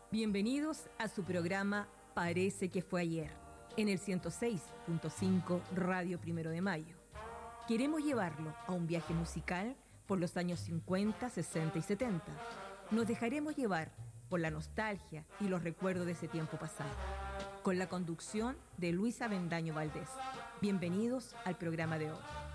Bienvenidos a su programa Parece que fue ayer, en el 106.5 Radio Primero de Mayo. Queremos llevarlo a un viaje musical por los años 50, 60 y 70. Nos dejaremos llevar por la nostalgia y los recuerdos de ese tiempo pasado, con la conducción de Luisa Bendaño Valdés. Bienvenidos al programa de hoy.